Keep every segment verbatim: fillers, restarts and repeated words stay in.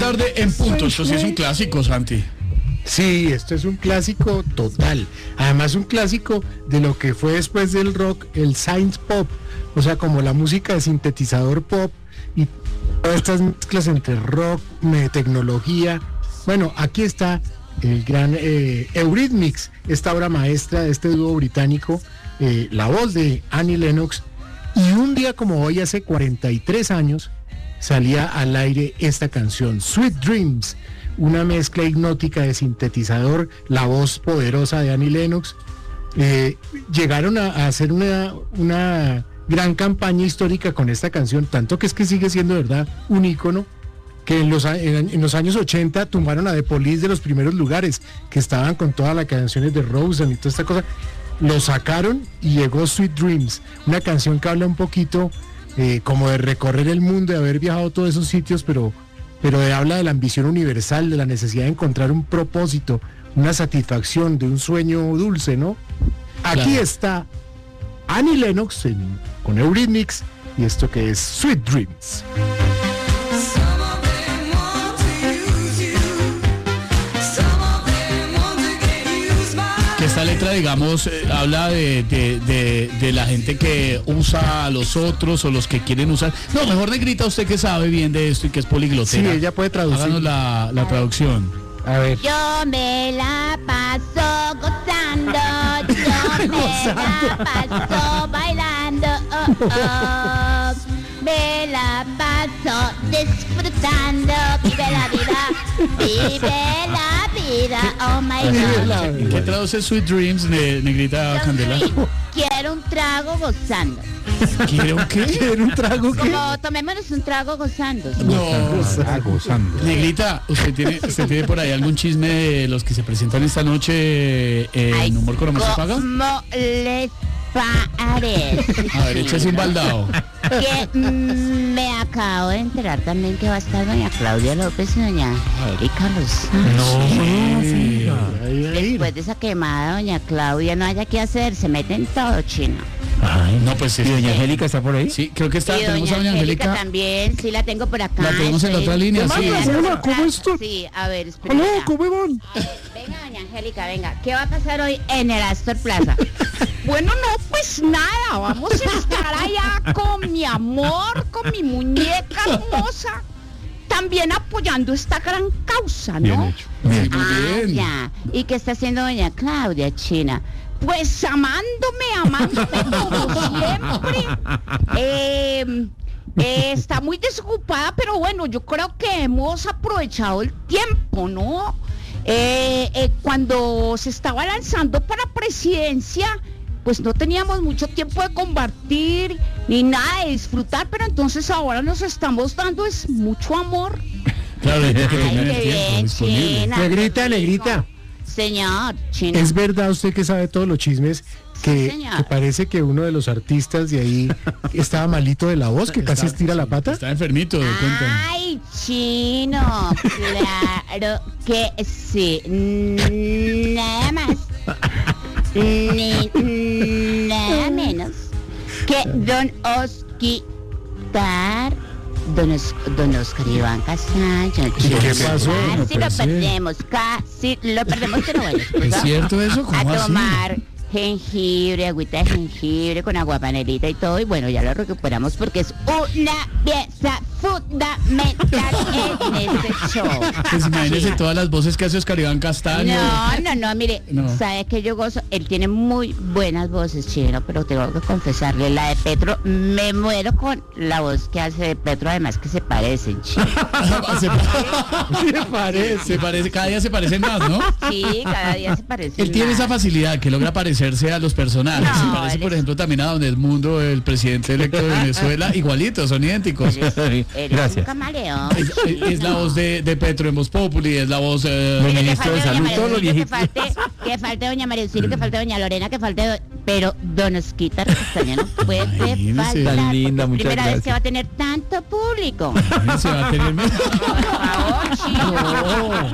tarde en punto. Esto sí es un clásico, Santi. Sí, esto es un clásico total. Además, un clásico de lo que fue después del rock, el synth pop. O sea, como la música de sintetizador pop y todas estas mezclas entre rock, tecnología. Bueno, aquí está el gran eh, Eurythmics, esta obra maestra de este dúo británico, eh, la voz de Annie Lennox. Y un día como hoy, hace cuarenta y tres años, salía al aire esta canción, Sweet Dreams, una mezcla hipnótica de sintetizador, la voz poderosa de Annie Lennox. Eh, llegaron a, a hacer una, una gran campaña histórica con esta canción, tanto que es que sigue siendo, verdad, un ícono, que en los, en, en los años ochenta tumbaron a The Police de los primeros lugares, que estaban con todas las canciones de Rosen y toda esta cosa. Lo sacaron y llegó Sweet Dreams, una canción que habla un poquito eh, como de recorrer el mundo, de haber viajado a todos esos sitios, pero, pero de, habla de la ambición universal, de la necesidad de encontrar un propósito, una satisfacción, de un sueño dulce, ¿no? Aquí claro. Está Annie Lennox en, con Eurythmics y esto que es Sweet Dreams. Esta letra, digamos, eh, habla de, de, de, de la gente que usa a los otros o los que quieren usar. No, mejor Negrita, usted que sabe bien de esto y que es poliglotera. Sí, ella puede traducir. Háganos la, la traducción. A ver. Yo me la paso gozando, yo me la paso bailando, oh, oh. Me la paso disfrutando, vive la vida, vive la vida, oh my God. ¿Qué traduce Sweet Dreams, ne, Negrita Los Candela? dreams. Quiero un trago gozando. ¿Quiere un qué? ¿Quiere un trago qué? Como tomémonos un trago gozando. No, gozando, gozando. Negrita, ¿usted tiene, usted tiene por ahí algún chisme de los que se presentan esta noche eh, en Humor con Humor se paga? ¿Cómo les parece? A ver, échese un baldado. Que mm, me acabo de enterar también que va a estar doña Claudia López y doña Angélica Lozano. No, sí. Después de esa quemada, doña Claudia no haya que hacer, se mete en todo, chino. Ay, no, pues sí. ¿Y doña Angélica está por ahí? Sí, creo que está. Y Tenemos doña a doña Angélica Angélica. también, sí la tengo por acá. La tenemos en la otra línea, sí. Hola, ¿cómo estás? Sí, a ver, espera. Hola, ¿cómo van? Venga, doña Angélica, venga. ¿Qué va a pasar hoy en el Astor Plaza? Bueno, no, pues nada, vamos a estar allá con mi amor, con mi muñeca hermosa, también apoyando esta gran causa, ¿no? Bien hecho. Bien. Ah, bien. ya. ¿Y qué está haciendo doña Claudia, China? Pues amándome, amándome como siempre. Eh, eh, está muy desocupada, pero bueno, yo creo que hemos aprovechado el tiempo, ¿no? Eh, eh, cuando se estaba lanzando para presidencia, pues no teníamos mucho tiempo de compartir ni nada de disfrutar, pero entonces ahora nos estamos dando es mucho amor. Claro, hay que Ay, tener el qué tiempo bien, disponible. China. Negrita, Negrita. Señor, China. ¿Es verdad usted que sabe todos los chismes que, Sí, que parece que uno de los artistas de ahí estaba malito de la voz, que casi Está- estira la pata? Está enfermito, de cuenta. Ay, Chino, claro que sí. Mm, Nada más. Ni nada menos que don Oscar, don, Os- don Oscar Iván Castaño. qué pasó? Casi No lo puede ser. perdemos, casi lo perdemos, pero bueno. ¿Es cierto eso? A ¿Cómo así? tomar jengibre, agüita de jengibre con agua panelita y todo, y bueno, ya lo recuperamos porque es una pieza fundamental en este show. Pues imagínese todas las voces que hace Oscar Iván Castaño. No, no, no, mire, No. ¿sabe que yo gozo? Él tiene muy buenas voces, Chino, pero tengo que confesarle, la de Petro, me muero con la voz que hace de Petro, además que se parecen, Chino. se, Me parece. se parece, cada día se parecen más, ¿no? Sí, cada día se parecen Él tiene más. esa facilidad que logra parecerse a los personajes. No, se parece, él por es- ejemplo, también a Don Edmundo, el presidente electo de Venezuela, igualitos, son idénticos. Él es, él es un Gracias. camaleón. Es, es- es la voz de, de Petro en Voz Populi, es la voz eh, Bueno, Que ministro de falte doña Salud, todos los María Auxilio, viejitos. que falte, que falte doña María Auxilio, que falte doña Lorena, que falte do- pero don Osquitar Castaño no puede Imagínese. faltar, Tan linda, porque es muchas primera vez gracias. que va a tener tanto público. se va a tener. Por favor, chico.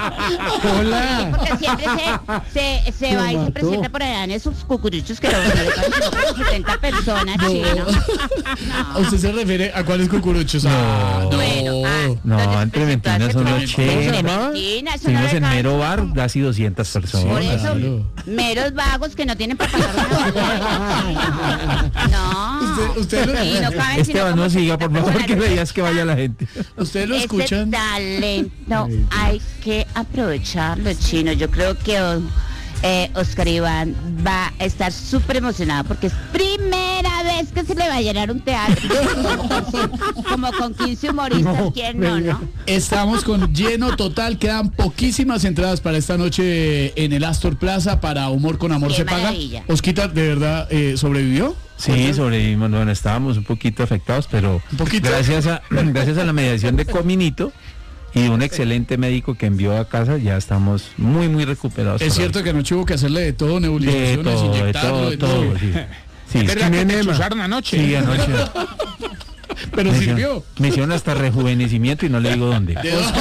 Hola. Porque siempre se, se, se Lo va y se mató. presenta por allá en esos cucuruchos que no le pagan como setenta personas, No. chino. ¿A usted se refiere a cuáles cucuruchos? Ah, no. Bueno, ah, No, donde se en Clementina presentó son hace ochenta. Clementina, eso no Estuvimos le en cabe mero como- bar, casi doscientas Por personas. eso, Claro. meros vagos que no tienen para pagar una botella. No. Usted- usted lo- Y no caben sino Esteban, como no siga, por setenta favor, que personas. veas que vaya la gente. ¿Ustedes lo Ese escuchan? talento hay que aprovecharlo, chino. Yo creo que oh, eh, Oscar Iván va a estar súper emocionado porque es primera vez que se le va a llenar un teatro. Como con quince humoristas, No, ¿quién no, venga. no? Estamos con lleno total, quedan poquísimas entradas para esta noche en el Astor Plaza para Humor con Amor Qué se paga. maravilla. Osquita, ¿de verdad eh, sobrevivió? Sí, sobrevivimos, bueno, estábamos un poquito afectados, pero ¿Un poquito? gracias a gracias a la mediación de Cominito y de un excelente médico que envió a casa, ya estamos muy, muy recuperados. Es por cierto que anoche hubo que hacerle de todo, hoy. de nebulizaciones, todo, de inyectarlo, todo, de todo, todo. sí. Sí, ¿Es verdad que te enema. chuzaron anoche? sí, anoche. Pero Me sirvió. hicieron, me hicieron hasta rejuvenecimiento y no le digo dónde. ¿De dónde?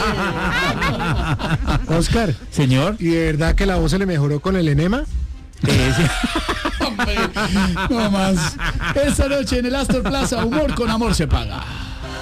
Oscar, Señor, ¿y de verdad que la voz se le mejoró con el enema? eh, sí. Hombre, no más. Esta noche en el Astor Plaza, Humor con Amor se paga.